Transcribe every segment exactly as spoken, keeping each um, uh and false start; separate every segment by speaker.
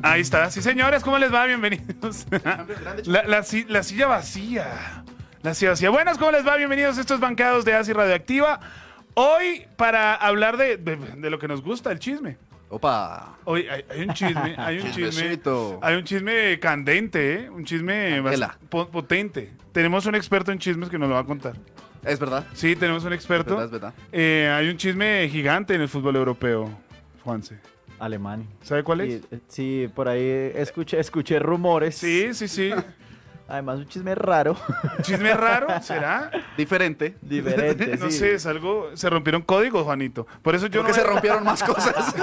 Speaker 1: Ahí está. Sí, señores, ¿cómo les va? Bienvenidos. La, la, la silla vacía. La silla vacía. Buenas, ¿cómo les va? Bienvenidos a estos bancados de A S I Radioactiva. Hoy, para hablar de, de, de lo que nos gusta, el chisme.
Speaker 2: Opa.
Speaker 1: Hoy hay, hay un chisme, hay un chisme,
Speaker 2: Chismecito.
Speaker 1: hay un chisme candente, ¿eh? Un chisme
Speaker 2: Candela.
Speaker 1: bast- potente. Tenemos un experto en chismes que nos lo va a contar.
Speaker 2: Es verdad.
Speaker 1: Sí, tenemos un experto.
Speaker 2: Es verdad, es verdad.
Speaker 1: Eh, hay un chisme gigante en el fútbol europeo, Juanse.
Speaker 3: Alemania.
Speaker 1: ¿Sabe cuál es?
Speaker 3: Sí, eh, sí, por ahí escuché, escuché rumores.
Speaker 1: Sí, sí, sí.
Speaker 3: Además, un chisme raro.
Speaker 1: ¿Chisme raro? ¿Será?
Speaker 2: Diferente.
Speaker 3: Diferente,
Speaker 1: No
Speaker 3: sí.
Speaker 1: sé, es algo... Se rompieron códigos, Juanito. Por eso yo
Speaker 2: Creo
Speaker 1: no
Speaker 2: que se
Speaker 1: voy a-
Speaker 2: rompieron más cosas.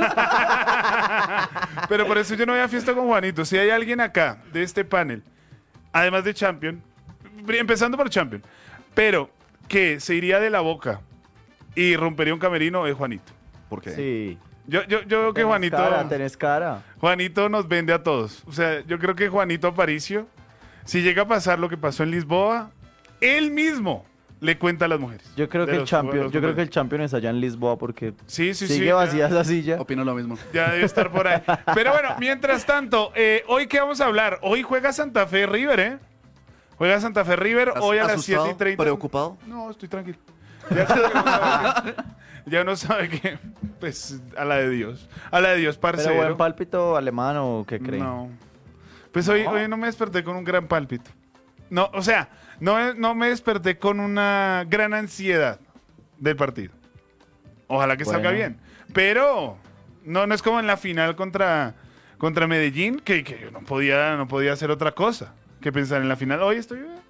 Speaker 1: Pero por eso yo no voy a fiesta con Juanito. Si hay alguien acá de este panel, además de Champion, empezando por Champion, pero que se iría de la boca y rompería un camerino, es Juanito.
Speaker 2: ¿Por qué?
Speaker 3: Sí.
Speaker 1: Yo, yo, yo creo que
Speaker 3: Tenés
Speaker 1: Juanito...
Speaker 3: cara, tenés cara.
Speaker 1: Juanito nos vende a todos. O sea, yo creo que Juanito Aparicio, si llega a pasar lo que pasó en Lisboa, él mismo le cuenta a las mujeres.
Speaker 3: Yo creo
Speaker 1: De
Speaker 3: que el
Speaker 1: los
Speaker 3: champion,
Speaker 1: jugadores
Speaker 3: yo creo que el
Speaker 1: futbolistas.
Speaker 3: champion es allá en Lisboa porque
Speaker 1: Sí, sí, sí.
Speaker 3: sigue
Speaker 1: ya-
Speaker 3: vacía esa silla.
Speaker 2: Opino lo mismo.
Speaker 1: Ya debe estar por ahí. Pero bueno, mientras tanto, eh, hoy qué vamos a hablar. Hoy juega Santa Fe River, ¿eh? Juega Santa Fe River hoy a las
Speaker 2: ¿Asustado?
Speaker 1: siete y treinta.
Speaker 2: ¿Preocupado?
Speaker 1: No, estoy tranquilo. Ya, sé que uno sabe que- ya uno sabe que, pues, a la de Dios. A la de Dios, parcero.
Speaker 3: Pero buen pálpito alemán o qué creen.
Speaker 1: No. Pues hoy, hoy no me desperté con un gran pálpito. No, o sea, no, no me desperté con una gran ansiedad del partido. Ojalá que salga
Speaker 3: Bueno.
Speaker 1: bien. Pero no, no es como en la final contra, contra Medellín, que, que no podía, no podía hacer otra cosa que pensar en la final. Hoy estoy... eh,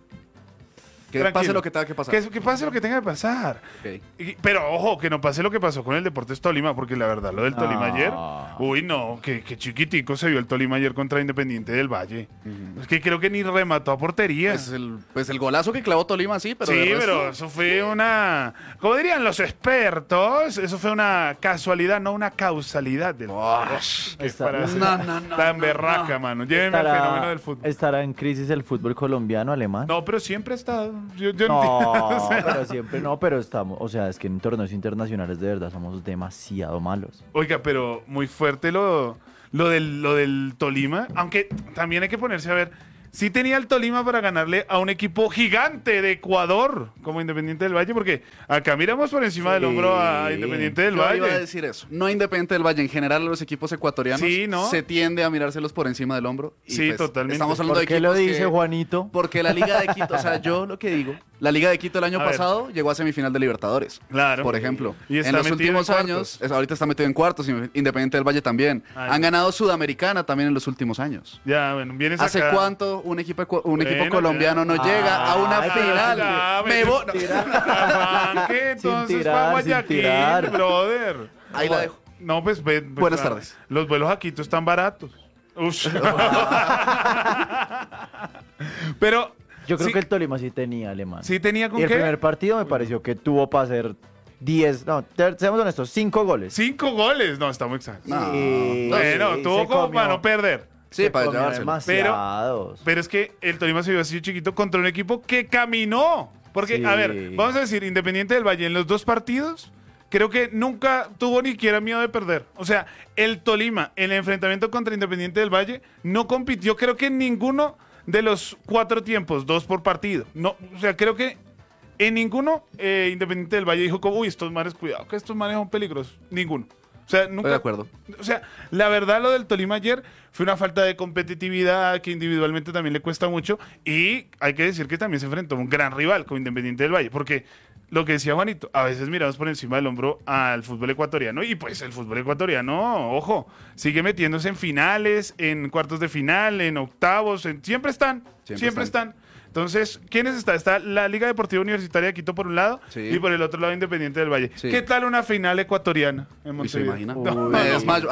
Speaker 2: Que
Speaker 1: tranquilo.
Speaker 2: pase lo que tenga que pasar.
Speaker 1: Que, que pase lo que tenga que pasar.
Speaker 2: Ok.
Speaker 1: Y- pero ojo, que no pase lo que pasó con el Deportes Tolima, porque la verdad, lo del Tolima
Speaker 3: Ah.
Speaker 1: ayer, uy, no, que, que chiquitico se vio el Tolima ayer contra Independiente del Valle. Es que creo que ni remató a portería.
Speaker 2: Pues el, pues el golazo que clavó Tolima, sí, pero.
Speaker 1: sí,
Speaker 2: de resto-
Speaker 1: pero eso fue una, como dirían los expertos, eso fue una casualidad, no una causalidad del
Speaker 2: Ush.
Speaker 1: Qué
Speaker 3: Está-
Speaker 1: frase
Speaker 2: No, no, no,
Speaker 1: tan
Speaker 2: no,
Speaker 1: berraca,
Speaker 2: no.
Speaker 1: mano. Llévenme al fenómeno del fútbol.
Speaker 3: ¿Estará en crisis el fútbol colombiano alemán?
Speaker 1: No, pero siempre ha estado. Yo, yo
Speaker 3: No,
Speaker 1: entiendo, o sea,
Speaker 3: pero siempre no, pero estamos, o sea, es que en torneos internacionales de verdad somos demasiado malos.
Speaker 1: Oiga, pero muy fuerte lo, lo, del, lo del Tolima, aunque también hay que ponerse a ver, sí tenía el Tolima para ganarle a un equipo gigante de Ecuador, como Independiente del Valle, porque acá miramos por encima del
Speaker 3: Sí.
Speaker 1: hombro a Independiente del
Speaker 2: Yo iba a
Speaker 1: Valle.
Speaker 2: decir eso. No Independiente del Valle, en general los equipos ecuatorianos
Speaker 1: Sí, ¿no?
Speaker 2: se tiende a mirárselos por encima del hombro. y,
Speaker 1: Sí,
Speaker 2: pues,
Speaker 1: totalmente.
Speaker 2: Estamos hablando
Speaker 3: ¿Por
Speaker 2: de
Speaker 3: qué lo
Speaker 2: equipos
Speaker 3: dice
Speaker 2: que-
Speaker 3: Juanito?
Speaker 2: Porque la Liga de Quito, o sea, yo lo que digo, la Liga de Quito el año
Speaker 1: A ver.
Speaker 2: pasado llegó a semifinal de Libertadores.
Speaker 1: Claro.
Speaker 2: Por ejemplo.
Speaker 1: Y está
Speaker 2: en los
Speaker 1: metido
Speaker 2: últimos
Speaker 1: en
Speaker 2: años,
Speaker 1: cuartos.
Speaker 2: es- ahorita está metido en cuartos, Independiente del Valle también.
Speaker 1: Ay.
Speaker 2: Han ganado Sudamericana también en los últimos años.
Speaker 1: Ya, bueno, vienes
Speaker 2: ¿Hace
Speaker 1: acá.
Speaker 2: cuánto un equipo, ecu- un equipo
Speaker 1: Bueno,
Speaker 2: colombiano
Speaker 1: ya.
Speaker 2: no llega a una
Speaker 3: Ay, pero
Speaker 2: final?
Speaker 1: ya,
Speaker 2: Me
Speaker 1: ven,
Speaker 2: vo-
Speaker 1: Arranque, entonces,
Speaker 3: Sin tirar,
Speaker 1: pa'
Speaker 3: sin
Speaker 1: Guayaquil,
Speaker 3: tirar.
Speaker 1: brother.
Speaker 2: Ahí la dejo.
Speaker 1: No, pues, ve, pues,
Speaker 2: Buenas
Speaker 1: claro,
Speaker 2: tardes.
Speaker 1: Los vuelos a Quito están baratos. Ush. Pero
Speaker 3: Yo creo
Speaker 1: sí,
Speaker 3: que el Tolima sí tenía alemán.
Speaker 1: sí tenía con
Speaker 3: Y el
Speaker 1: qué.
Speaker 3: primer partido me pareció que tuvo para hacer diez, no, te- seamos honestos, cinco goles.
Speaker 1: Cinco goles. No, está muy exagerado.
Speaker 2: No.
Speaker 3: Sí,
Speaker 1: Bueno,
Speaker 3: sí,
Speaker 1: tuvo
Speaker 3: se
Speaker 1: como
Speaker 3: comió-
Speaker 1: para no perder.
Speaker 2: Sí,
Speaker 3: se
Speaker 2: para
Speaker 3: comió
Speaker 2: llevárselo.
Speaker 3: demasiados.
Speaker 1: Pero es que el Tolima se vio así chiquito contra un equipo que caminó. Porque,
Speaker 3: Sí.
Speaker 1: a ver, vamos a decir, Independiente del Valle en los dos partidos, creo que nunca tuvo ni siquiera miedo de perder. O sea, el Tolima en el enfrentamiento contra Independiente del Valle no compitió, creo que en ninguno de los cuatro tiempos, dos por partido. No, o sea, creo que en ninguno eh, Independiente del Valle dijo como, uy, estos manes, cuidado, que estos manes son peligrosos. Ninguno. O sea, nunca.
Speaker 2: Estoy de acuerdo.
Speaker 1: O sea, la verdad lo del Tolima ayer fue una falta de competitividad que individualmente también le cuesta mucho y hay que decir que también se enfrentó a un gran rival como Independiente del Valle, porque lo que decía Juanito, a veces miramos por encima del hombro al fútbol ecuatoriano y pues el fútbol ecuatoriano, ojo, sigue metiéndose en finales, en cuartos de final, en octavos, en- siempre están, siempre,
Speaker 2: Siempre
Speaker 1: están.
Speaker 2: están.
Speaker 1: Entonces, ¿quiénes están? Está la Liga Deportiva Universitaria de Quito por un lado
Speaker 2: Sí.
Speaker 1: y por el otro lado Independiente del Valle.
Speaker 2: Sí.
Speaker 1: ¿Qué tal una final ecuatoriana en
Speaker 2: ¿Y se
Speaker 1: Montevideo?
Speaker 2: imagina?
Speaker 1: No,
Speaker 2: Me
Speaker 1: no,
Speaker 2: desmayo.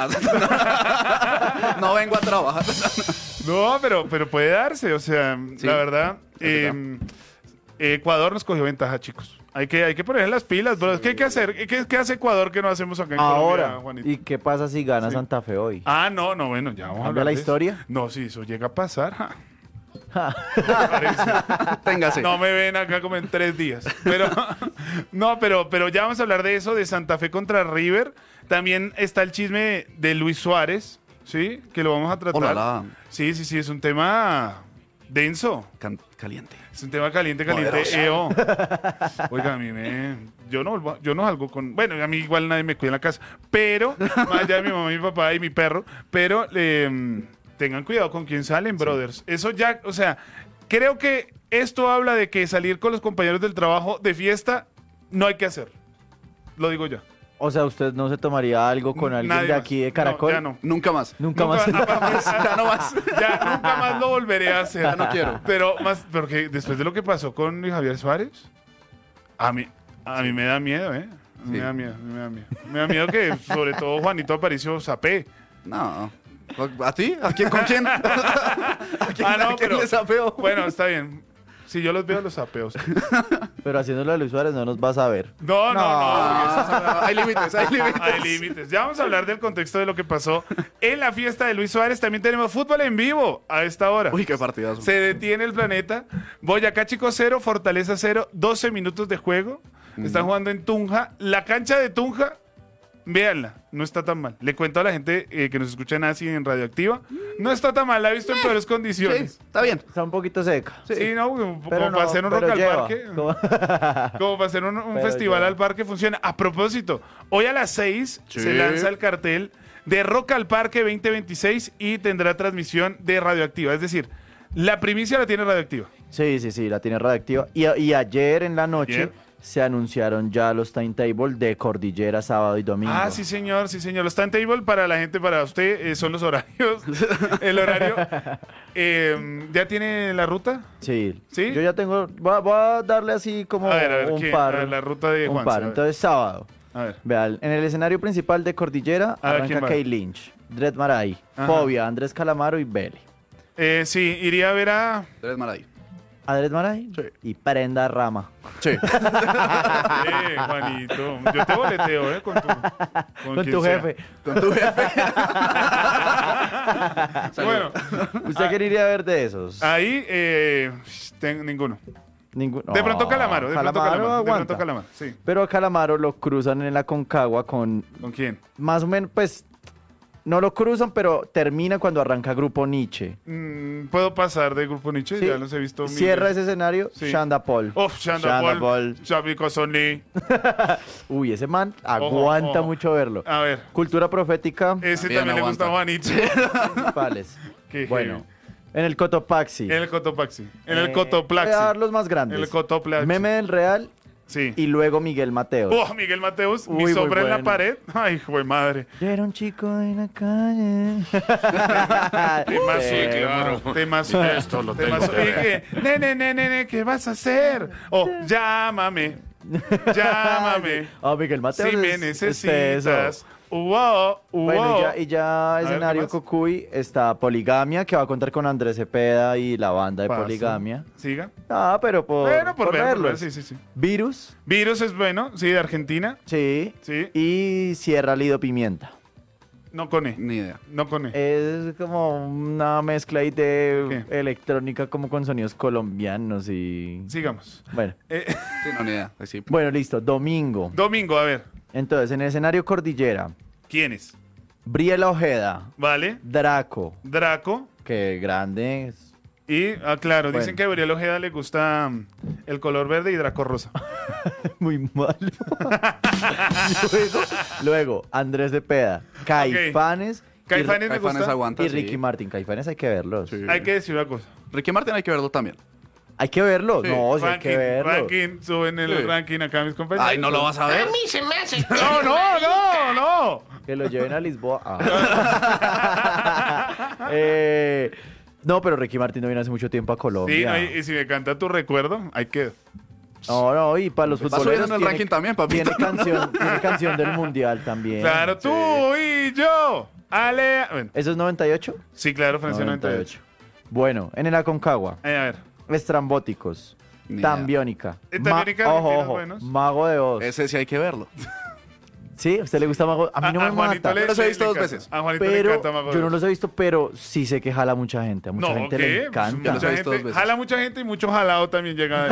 Speaker 2: No vengo a trabajar.
Speaker 1: No, pero, pero puede darse, o sea,
Speaker 2: Sí,
Speaker 1: la verdad,
Speaker 2: es
Speaker 1: eh, Ecuador nos cogió ventaja, chicos. Hay que, hay que poner las pilas, bro. ¿Qué hay que hacer? ¿Qué, qué hace Ecuador que no hacemos acá en
Speaker 3: Ahora,
Speaker 1: Colombia, Juanito?
Speaker 3: ¿y qué pasa si gana
Speaker 1: Sí.
Speaker 3: Santa Fe hoy?
Speaker 1: Ah, no, no, bueno, ya vamos a
Speaker 3: ¿Cambia
Speaker 1: hablar
Speaker 3: la
Speaker 1: de eso.
Speaker 3: historia?
Speaker 1: No, si eso llega a pasar, ja.
Speaker 3: Ja.
Speaker 1: Parece.
Speaker 2: Téngase.
Speaker 1: No me ven acá como en tres días. Pero, no, pero, pero ya vamos a hablar de eso, de Santa Fe contra River. También está el chisme de Luis Suárez. sí, que lo vamos a tratar.
Speaker 2: Olala.
Speaker 1: Sí, sí, sí, es un tema denso.
Speaker 2: Can- caliente.
Speaker 1: Es un tema caliente, caliente.
Speaker 2: Poderoso.
Speaker 1: E O. Oiga, a mí me... Yo no, vuelvo a- yo no salgo con... Bueno, a mí igual nadie me cuida en la casa. Pero, más allá de mi mamá, mi papá y mi perro. Pero eh, tengan cuidado con quién salen, brothers. Eso ya, o sea, creo que esto habla de que salir con los compañeros del trabajo de fiesta no hay que hacer. Lo digo ya.
Speaker 3: O sea, ¿usted no se tomaría algo con alguien
Speaker 1: Nadie
Speaker 3: de
Speaker 1: más.
Speaker 3: aquí de
Speaker 1: No,
Speaker 3: Caracol?
Speaker 1: ya no.
Speaker 2: Nunca más.
Speaker 3: Nunca, más.
Speaker 1: aparte,
Speaker 2: Ya no más.
Speaker 1: ya nunca más lo volveré a hacer.
Speaker 2: Ya no quiero.
Speaker 1: Pero más, porque después de lo que pasó con Luis Javier Suárez, a mí, a mí me da miedo, ¿eh? A mí Me
Speaker 2: Sí.
Speaker 1: da miedo, a mí me da miedo. Me da miedo que, sobre todo, Juanito Aparicio sapé.
Speaker 2: No. ¿A ti? ¿A quién? ¿Con quién? ¿A quién,
Speaker 1: Ah, no,
Speaker 2: a quién
Speaker 1: pero-
Speaker 2: le sapeo?
Speaker 1: Bueno, está bien. Si yo los veo, los sapeo.
Speaker 3: Pero haciéndolo a Luis Suárez no nos vas a ver.
Speaker 1: No, no, no.
Speaker 2: Ah, hay límites, hay límites.
Speaker 1: Hay límites. Ya vamos a hablar del contexto de lo que pasó en la fiesta de Luis Suárez. También tenemos fútbol en vivo a esta hora.
Speaker 2: Uy, qué partidazo.
Speaker 1: Se detiene el planeta. Boyacá Chico cero, Fortaleza cero, doce minutos de juego. Están jugando en Tunja. La cancha de Tunja, véanla, no está tan mal. Le cuento a la gente eh, que nos escucha en Así en Radioactiva. No está tan mal, la he visto en peores
Speaker 2: Sí,
Speaker 1: condiciones.
Speaker 2: está bien.
Speaker 3: Está un poquito seca.
Speaker 1: Sí, no, como,
Speaker 3: Pero
Speaker 1: como
Speaker 3: no,
Speaker 1: para hacer un
Speaker 3: pero
Speaker 1: rock al
Speaker 3: lleva.
Speaker 1: parque.
Speaker 3: Como-
Speaker 1: Como para hacer un, un
Speaker 3: Pero
Speaker 1: festival
Speaker 3: ya.
Speaker 1: al parque funciona. A propósito, hoy a las seis
Speaker 2: Sí.
Speaker 1: se lanza el cartel de Rock al Parque veinte veintiséis y tendrá transmisión de Radioactiva. Es decir, la primicia la tiene Radioactiva.
Speaker 3: Sí, sí, sí, la tiene radioactiva. Y, y ayer en la noche
Speaker 1: Ayer.
Speaker 3: se anunciaron ya los timetable de Cordillera, sábado y domingo.
Speaker 1: Ah, sí, señor, sí, señor. Los timetable para la gente, para usted, eh, son los horarios. El horario. eh, ¿Ya tiene la ruta?
Speaker 3: Sí.
Speaker 1: ¿Sí?
Speaker 3: Yo ya tengo. Voy a, voy a darle así como
Speaker 1: A ver, a ver,
Speaker 3: un
Speaker 1: ¿quién?
Speaker 3: par.
Speaker 1: A ver, la ruta de
Speaker 3: un
Speaker 1: Juanse,
Speaker 3: par.
Speaker 1: a ver.
Speaker 3: Entonces, sábado.
Speaker 1: A ver.
Speaker 3: Vean, en el escenario principal de Cordillera
Speaker 1: A ver, ¿quién
Speaker 3: arranca
Speaker 1: va?
Speaker 3: Kay Lynch, Dread Marai,
Speaker 1: Ajá.
Speaker 3: Fobia, Andrés Calamaro y Belly.
Speaker 1: Eh, sí, iría a ver a...
Speaker 2: Tres mal ahí.
Speaker 3: ¿A Dread Marai?
Speaker 2: Sí.
Speaker 3: Y Prenda Rama.
Speaker 2: Sí.
Speaker 1: Eh, Juanito. Yo te boleteo, ¿eh? Con tu, con
Speaker 3: Con
Speaker 1: quien
Speaker 3: tu
Speaker 1: sea.
Speaker 3: jefe.
Speaker 2: Con tu jefe.
Speaker 1: Bueno,
Speaker 3: ¿Usted qué iría a ver de esos?
Speaker 1: ahí eh, ten- ninguno.
Speaker 3: Ninguno.
Speaker 1: De pronto
Speaker 3: No,
Speaker 1: Calamaro, de pronto
Speaker 3: Calamaro
Speaker 1: Calamaro. De
Speaker 3: aguanta.
Speaker 1: pronto Calamaro, sí.
Speaker 3: Pero a Calamaro lo cruzan en la Concagua con
Speaker 1: ¿Con quién?
Speaker 3: más o menos, pues, no lo cruzan, pero termina cuando arranca Grupo Nietzsche.
Speaker 1: Mm, ¿Puedo pasar de Grupo Nietzsche?
Speaker 3: Sí.
Speaker 1: Ya los he visto. mil
Speaker 3: Cierra
Speaker 1: veces.
Speaker 3: ese escenario,
Speaker 1: Sí.
Speaker 3: Shanda Paul.
Speaker 1: Uf, Shanda
Speaker 3: Shanda
Speaker 1: Paul.
Speaker 3: Paul.
Speaker 1: Xavi Cosoni.
Speaker 3: Uy, ese man aguanta
Speaker 1: ojo.
Speaker 3: mucho verlo.
Speaker 1: A ver.
Speaker 3: Cultura profética,
Speaker 1: Ese
Speaker 2: También
Speaker 1: también le gusta a
Speaker 2: aguanta.
Speaker 1: Juanito.
Speaker 3: principales.
Speaker 1: Qué
Speaker 3: Bueno,
Speaker 1: heavy.
Speaker 3: en el Cotopaxi.
Speaker 1: En el Cotopaxi. En el
Speaker 3: Eh,
Speaker 1: Cotoplaxi.
Speaker 3: Voy a dar los más grandes.
Speaker 1: En el Cotoplaxi.
Speaker 3: Meme del Real
Speaker 1: Sí.
Speaker 3: y luego Miguel Mateos.
Speaker 1: Oh, Miguel Mateus, mi
Speaker 3: Uy, muy
Speaker 1: sombra en la
Speaker 3: bueno.
Speaker 1: pared. Ay, hijo de madre.
Speaker 3: Yo era un chico en la calle.
Speaker 1: Temazo,
Speaker 3: Eh,
Speaker 1: claro. Temazo.
Speaker 4: Esto lo tengo
Speaker 1: Temazo.
Speaker 4: que
Speaker 1: Y
Speaker 4: ver.
Speaker 1: que, Nene, nene, nene, ¿qué vas a hacer? O llámame. Llámame.
Speaker 3: Oh, Miguel Mateos.
Speaker 1: Si me
Speaker 3: es-
Speaker 1: necesitas.
Speaker 3: es
Speaker 1: Uo, uo.
Speaker 3: Bueno, y ya, y ya
Speaker 1: ver, ¿qué
Speaker 3: escenario
Speaker 1: más?
Speaker 3: Cocuy está Poligamia, que va a contar con Andrés Cepeda y la banda de
Speaker 1: Paso.
Speaker 3: Poligamia.
Speaker 1: Siga.
Speaker 3: Ah, pero por,
Speaker 1: Bueno, por,
Speaker 3: por
Speaker 1: ver, por ver,
Speaker 3: verlos.
Speaker 1: sí, sí, sí.
Speaker 3: Virus,
Speaker 1: Virus es bueno, sí, de Argentina.
Speaker 3: sí.
Speaker 1: Sí.
Speaker 3: Y Sierra Lido Pimienta.
Speaker 1: No con E.
Speaker 2: Ni idea.
Speaker 1: No con E.
Speaker 3: Es como una mezcla ahí de
Speaker 1: ¿Qué?
Speaker 3: electrónica como con sonidos colombianos y...
Speaker 1: Sigamos.
Speaker 3: Bueno,
Speaker 1: Eh,
Speaker 2: Sí, no, ni idea. Ahí sí.
Speaker 3: bueno, listo. Domingo.
Speaker 1: domingo, a ver.
Speaker 3: Entonces, en el escenario Cordillera,
Speaker 1: ¿Quiénes?
Speaker 3: Briela Ojeda,
Speaker 1: Vale.
Speaker 3: Draco,
Speaker 1: Draco.
Speaker 3: que grande es.
Speaker 1: Y, ah, claro, dicen
Speaker 3: Bueno.
Speaker 1: que a Gabriel Ojeda le gusta mm, el color verde y Draco rosa.
Speaker 3: Muy malo. luego, luego, Andrés Cepeda, Caifanes, y-
Speaker 1: Caifanes me
Speaker 2: Caifanes
Speaker 1: gusta.
Speaker 2: aguanta.
Speaker 3: y,
Speaker 2: sí.
Speaker 3: Ricky Martin. Caifanes hay que verlos.
Speaker 2: Sí.
Speaker 1: Hay que decir una cosa.
Speaker 2: Ricky Martin hay que verlo también.
Speaker 3: Hay que verlos.
Speaker 2: Sí,
Speaker 3: No, sí hay
Speaker 1: ranking,
Speaker 3: que verlos.
Speaker 1: ranking, suben el
Speaker 2: Sí.
Speaker 1: ranking acá mis compañeros.
Speaker 2: Ay, no lo vas a ver.
Speaker 4: A mí se me hace.
Speaker 1: No, no, no, no.
Speaker 3: Que lo lleven a Lisboa. Ah. Eh, no, pero Ricky Martin no viene hace mucho tiempo a
Speaker 1: Sí,
Speaker 3: Colombia.
Speaker 1: no, y, y si me canta tu recuerdo, hay que.
Speaker 3: No, no, y para los
Speaker 2: Va
Speaker 3: futboleros
Speaker 2: subiendo el
Speaker 3: tiene,
Speaker 2: ranking también, papito.
Speaker 3: tiene canción, tiene canción del mundial también.
Speaker 1: Claro, tú y yo. Ale. Bueno,
Speaker 3: ¿Eso es noventa y ocho?
Speaker 1: sí, claro, Francia noventa y ocho.
Speaker 3: Bueno, en el Aconcagua,
Speaker 1: Eh, a ver.
Speaker 3: Estrambóticos,
Speaker 2: Ni idea.
Speaker 3: Tambiónica,
Speaker 1: Eh,
Speaker 3: Ma-
Speaker 1: Tambiónica,
Speaker 3: ojo,
Speaker 1: argentinos
Speaker 3: ojo,
Speaker 1: buenos.
Speaker 3: Mago de Oz.
Speaker 2: Ese sí hay que verlo.
Speaker 3: ¿Sí? ¿A usted le gusta Mago? A mí no
Speaker 1: A-
Speaker 3: me
Speaker 1: a Juanito
Speaker 3: mata.
Speaker 1: le-
Speaker 2: Yo los he
Speaker 1: le-
Speaker 2: visto
Speaker 1: le
Speaker 2: dos
Speaker 1: encanta.
Speaker 2: veces.
Speaker 1: A Juanito le
Speaker 3: Pero
Speaker 1: encanta Mago
Speaker 3: yo
Speaker 1: de
Speaker 3: no
Speaker 1: Oz.
Speaker 3: los he visto, pero sí sé que jala mucha gente. A mucha
Speaker 1: No,
Speaker 3: gente
Speaker 1: ¿qué?
Speaker 3: le
Speaker 1: Pues
Speaker 3: encanta.
Speaker 2: Yo los he
Speaker 1: mucha
Speaker 2: visto dos
Speaker 1: gente,
Speaker 2: veces.
Speaker 1: jala mucha gente y mucho jalado también llega.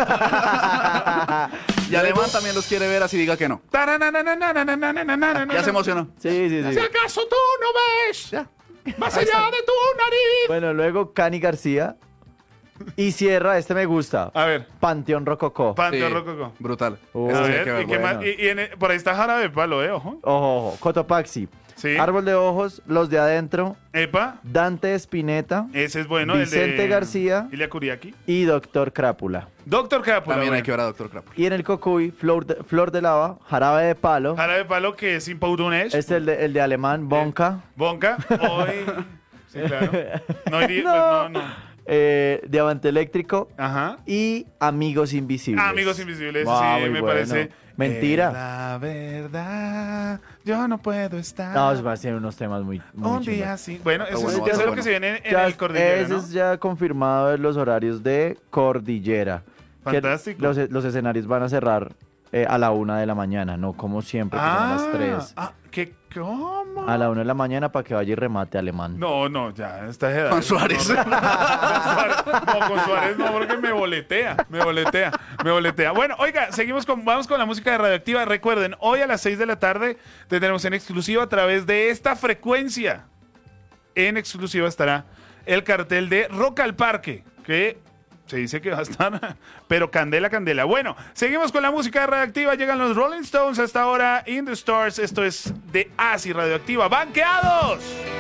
Speaker 2: Y Alemán también los quiere ver, así diga que no. Ya se emocionó.
Speaker 3: Sí, sí, sí.
Speaker 4: ¿Acaso tú no ves?
Speaker 2: Ya.
Speaker 1: ¡Más allá de tu nariz!
Speaker 3: Bueno, luego Cani García. Y cierra, este me gusta.
Speaker 1: A ver,
Speaker 3: Panteón Rococó.
Speaker 1: Panteón
Speaker 2: Sí,
Speaker 1: Rococó.
Speaker 2: Brutal.
Speaker 3: Uh,
Speaker 2: Ese
Speaker 1: A
Speaker 2: sí
Speaker 1: ver,
Speaker 2: que
Speaker 1: ¿y
Speaker 2: ver,
Speaker 1: qué
Speaker 2: bueno.
Speaker 1: más? Y, y en el- por ahí está Jarabe de Palo, eh, ojo.
Speaker 3: Ojo, ojo. Cotopaxi.
Speaker 1: Sí.
Speaker 3: Árbol de Ojos, Los de Adentro,
Speaker 1: Epa,
Speaker 3: Dante Espineta
Speaker 1: ese es bueno. el
Speaker 3: Vicente
Speaker 1: de
Speaker 3: García.
Speaker 1: Ilia Kuriaki.
Speaker 3: y Doctor Crápula.
Speaker 1: Doctor Crápula.
Speaker 2: También hay
Speaker 1: bueno.
Speaker 2: que ver a Doctor Crápula.
Speaker 3: Y en el Cocuy, Flor de, Flor de Lava, Jarabe de Palo.
Speaker 1: Jarabe de Palo, que es Impaudunesh.
Speaker 3: Este es el de, el de alemán, Bonca.
Speaker 1: Bonca. Hoy. Sí, claro. No iría.
Speaker 3: No.
Speaker 1: Pues no, no.
Speaker 3: eh, Diamante Eléctrico
Speaker 1: Ajá.
Speaker 3: y Amigos Invisibles.
Speaker 1: Ah, Amigos Invisibles,
Speaker 3: Wow,
Speaker 1: sí,
Speaker 3: muy
Speaker 1: me
Speaker 3: bueno.
Speaker 1: parece.
Speaker 3: Mentira.
Speaker 1: Es la verdad, yo no puedo estar.
Speaker 3: No, es más, tiene unos temas muy, muy
Speaker 1: un día
Speaker 3: chimbas.
Speaker 1: sí. Bueno, eso,
Speaker 2: bueno,
Speaker 1: es,
Speaker 2: bueno,
Speaker 1: eso es lo
Speaker 2: bueno.
Speaker 1: que se viene en, en
Speaker 3: Ya-
Speaker 1: el Cordillera,
Speaker 3: ese
Speaker 1: ¿no?
Speaker 3: es ya confirmado en los horarios de Cordillera. Que
Speaker 1: Fantástico.
Speaker 3: Los, los escenarios van a cerrar eh, a la una de la mañana, no como siempre, que son a las tres.
Speaker 1: Ah, ¿qué? ¿Cómo?
Speaker 3: A la una de la mañana para que vaya y remate alemán.
Speaker 1: No, no, ya, esta edad.
Speaker 2: Con Suárez.
Speaker 1: No, no, con Suárez. No, con Suárez no, porque me boletea, me boletea, me boletea. Bueno, oiga, seguimos con, vamos con la música de Radioactiva. Recuerden, hoy a las seis de la tarde tendremos en exclusiva a través de esta frecuencia. En exclusiva estará el cartel de Rock al Parque, que se dice que va a estar, pero candela, candela. Bueno, seguimos con la música de Radioactiva. Llegan los Rolling Stones hasta ahora. In the Stars, esto es de Asi Radioactiva. ¡Banqueados!